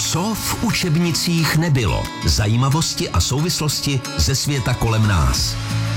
Co v učebnicích nebylo? Zajímavosti a souvislosti ze světa kolem nás.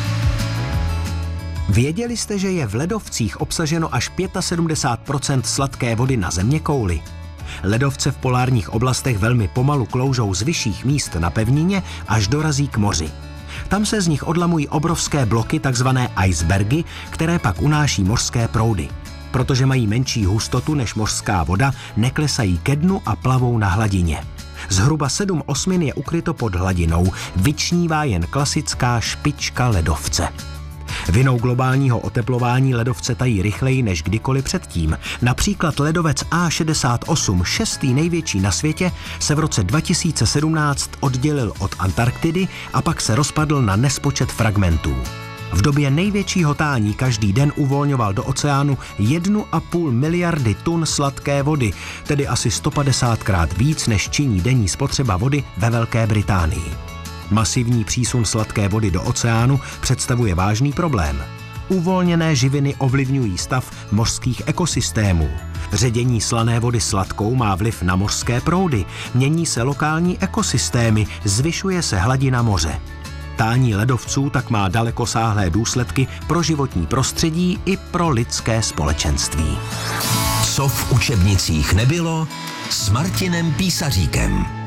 Věděli jste, že je v ledovcích obsaženo až 75% sladké vody na zeměkouli? Ledovce v polárních oblastech velmi pomalu kloužou z vyšších míst na pevnině, až dorazí k moři. Tam se z nich odlamují obrovské bloky, takzvané icebergy, které pak unáší mořské proudy. Protože mají menší hustotu než mořská voda, neklesají ke dnu a plavou na hladině. Zhruba 7/8 je ukryto pod hladinou, vyčnívá jen klasická špička ledovce. Vinou globálního oteplování ledovce tají rychleji než kdykoliv předtím. Například ledovec A68, šestý největší na světě, se v roce 2017 oddělil od Antarktidy a pak se rozpadl na nespočet fragmentů. V době největšího tání každý den uvolňoval do oceánu 1,5 miliardy tun sladké vody, tedy asi 150krát víc, než činí denní spotřeba vody ve Velké Británii. Masivní přísun sladké vody do oceánu představuje vážný problém. Uvolněné živiny ovlivňují stav mořských ekosystémů. Ředění slané vody sladkou má vliv na mořské proudy, mění se lokální ekosystémy, zvyšuje se hladina moře. Tání ledovců tak má dalekosáhlé důsledky pro životní prostředí i pro lidské společenství. Co v učebnicích nebylo s Martinem Písaříkem.